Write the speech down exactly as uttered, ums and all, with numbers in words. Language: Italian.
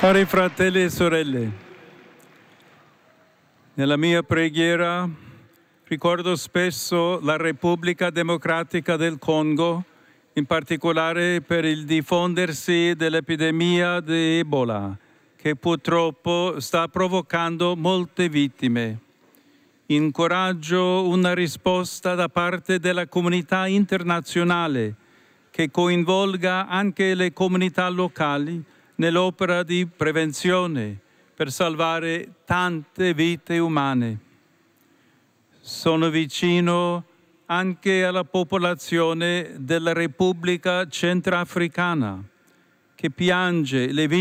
Cari fratelli e sorelle, nella mia preghiera ricordo spesso la Repubblica Democratica del Congo, in particolare per il diffondersi dell'epidemia di Ebola, che purtroppo sta provocando molte vittime. Incoraggio una risposta da parte della comunità internazionale che coinvolga anche le comunità locali nell'opera di prevenzione per salvare tante vite umane. Sono vicino anche alla popolazione della Repubblica Centrafricana che piange le